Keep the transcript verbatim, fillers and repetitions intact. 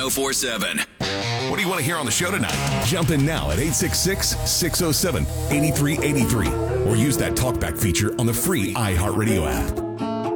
oh four seven. What do you want to hear on the show tonight? Jump in now at eight six six, six oh seven, eight three eight three or use that talkback feature on the free iHeartRadio app.